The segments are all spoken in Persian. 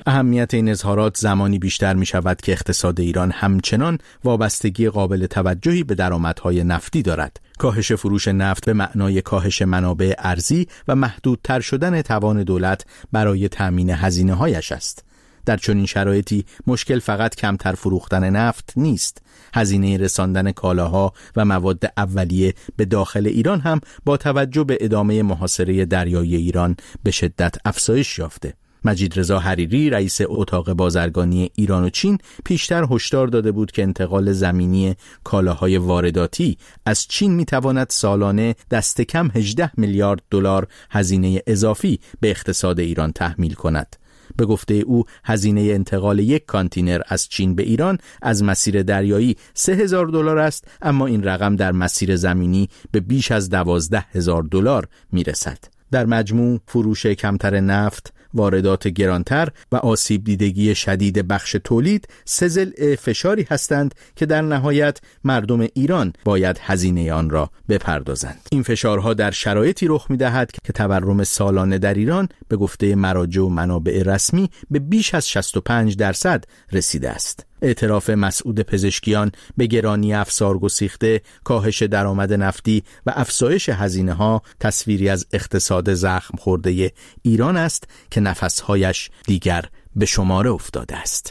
اهمیت این اظهارات زمانی بیشتر می شود که اقتصاد ایران همچنان وابستگی قابل توجهی به درآمدهای نفتی دارد. کاهش فروش نفت به معنای کاهش منابع ارزی و محدودتر شدن توان دولت برای تأمین هزینه‌هایش است. در چنین شرایطی مشکل فقط کمتر فروختن نفت نیست. هزینه رساندن کالاها و مواد اولیه به داخل ایران هم با توجه به ادامه محاصره دریایی ایران به شدت افزایش یافته. مجید رضا حریری رئیس اتاق بازرگانی ایران و چین پیشتر هشدار داده بود که انتقال زمینی کالاهای وارداتی از چین میتواند سالانه دست کم 18 میلیارد دلار هزینه اضافی به اقتصاد ایران تحمیل کند. به گفته او هزینه انتقال یک کانتینر از چین به ایران از مسیر دریایی 3,000 دلار است، اما این رقم در مسیر زمینی به بیش از 12,000 دلار میرسد. در مجموع فروش کمتر نفت، واردات گرانتر و آسیب دیدگی شدید بخش تولید سه ضلع فشاری هستند که در نهایت مردم ایران باید هزینه آن را بپردازند. این فشارها در شرایطی رخ می‌دهد که تورم سالانه در ایران به گفته مراجع و منابع رسمی به بیش از 65% رسیده است. اعتراف مسعود پزشکیان به گرانی افسار گسیخته، کاهش درآمد نفتی و افزایش هزینه‌ها تصویری از اقتصاد زخم خورده ایران است که نفس‌هایش دیگر به شماره افتاده است.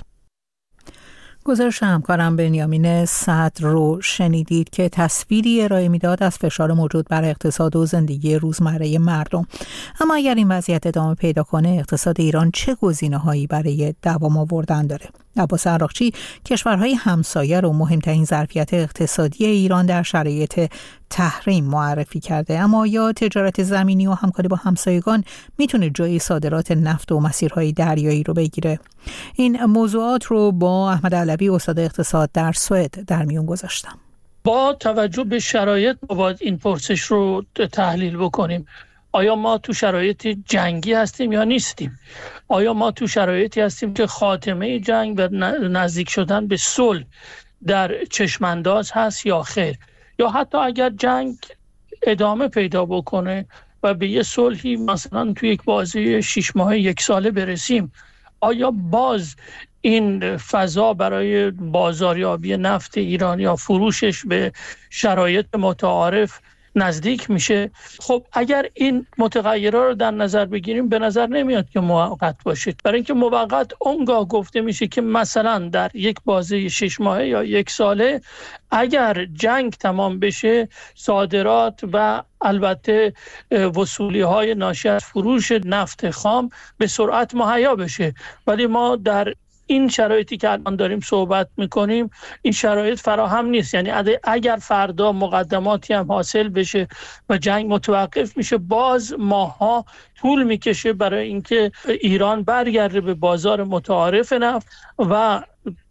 گزارش همکارم بنیامین صدر رو شنیدید که تصویری ارائه میداد از فشار موجود بر اقتصاد و زندگی روزمره مردم. اما اگر این وضعیت ادامه پیدا کنه، اقتصاد ایران چه گزینه‌هایی برای دوام آوردن داره؟ عباس عراقچی کشورهای همسایه رو مهمترین ظرفیت اقتصادی ایران در شرایط تحریم معرفی کرده، اما یا تجارت زمینی و همکاری با همسایگان میتونه جای صادرات نفت و مسیرهای دریایی رو بگیره؟ این موضوعات رو با احمد علوی استاد اقتصاد در سوئد در میون گذاشتم. با توجه به شرایط باید این پرسش رو تحلیل بکنیم. آیا ما تو شرایط جنگی هستیم یا نیستیم؟ آیا ما تو شرایطی هستیم که خاتمه جنگ و نزدیک شدن به صلح در چشمانداز هست یا خیر؟ یا حتی اگر جنگ ادامه پیدا بکنه و به یه صلحی مثلا تو یک بازه 6 ماهه 1 ساله برسیم، آیا باز این فضا برای بازاریابی نفت ایران یا فروشش به شرایط متعارف نزدیک میشه؟ خب اگر این متغیرها رو در نظر بگیریم، به نظر نمیاد که موقت باشه، برای اینکه موقت اونگاه گفته میشه که مثلا در یک بازه 6 ماهه یا 1 ساله اگر جنگ تمام بشه، صادرات و البته وصولی های ناشی از فروش نفت خام به سرعت مهیا بشه. ولی ما در این شرایطی که الان داریم صحبت میکنیم، این شرایط فراهم نیست. یعنی اگر فردا مقدماتی هم حاصل بشه و جنگ متوقف میشه، باز ماها طول میکشه برای اینکه ایران برگرده به بازار متعارف نفت و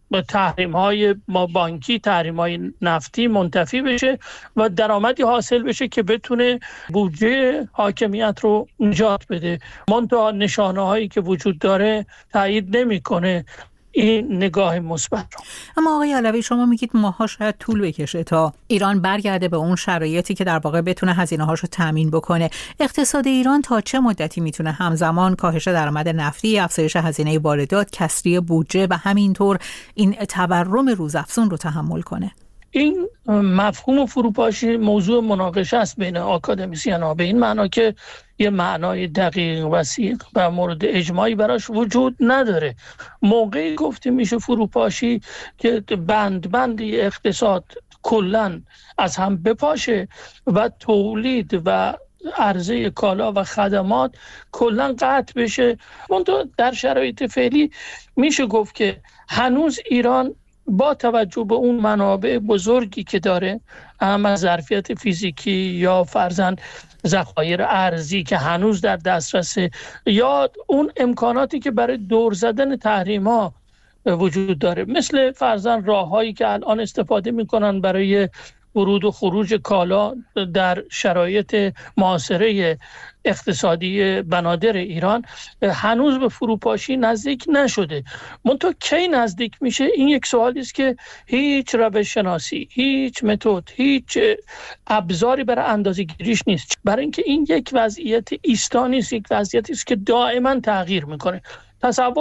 تحریم‌های ما بانکی، تحریم‌های نفتی منتفی بشه و درآمدی حاصل بشه که بتونه بودجه حاکمیت رو نجات بده. منتها نشانه‌هایی که وجود داره تایید نمی‌کنه این نگاه مثبت رو. اما آقای علوی، شما میگید ماها شاید طول بکشه تا ایران برگرده به اون شرایطی که در واقع بتونه هزینه‌هاشو تامین بکنه. اقتصاد ایران تا چه مدتی میتونه همزمان کاهش درآمد نفتی، افزایش هزینه واردات، کسری بودجه و همینطور این تورم روزافزون رو تحمل کنه؟ این مفهوم فروپاشی موضوع مناقشه است بین آکادمیسیان‌ها، به این معنا که یه معنای دقیق وسیق و مورد اجماعی براش وجود نداره. موقعی گفته میشه فروپاشی که بند اقتصاد کلن از هم بپاشه و تولید و عرضه کالا و خدمات کلن قطع بشه. منتها در شرایط فعلی میشه گفت که هنوز ایران با توجه به اون منابع بزرگی که داره، اما ظرفیت فیزیکی یا فرضاً ذخایر ارزی که هنوز در دسترسه، یا اون امکاناتی که برای دور زدن تحریم‌ها وجود داره، مثل فرضاً راه‌هایی که الان استفاده می‌کنن برای ورود و خروج کالا در شرایط معاصره اقتصادی بنادر ایران، هنوز به فروپاشی نزدیک نشده. منتها کی نزدیک میشه؟ این یک سوالی است که هیچ روش شناسی، هیچ متد، هیچ ابزاری برای اندازه‌گیریش نیست، برای اینکه این یک وضعیت ایستا نیست، یک وضعیتی است که دائما تغییر میکنه. تصور